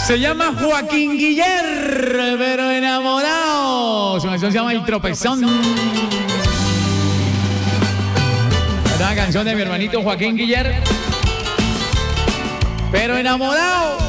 Se llama Joaquín Guiller, pero enamorado. Su canción se llama El Tropezón. Esta canción de mi hermanito Joaquín Guiller, pero enamorado.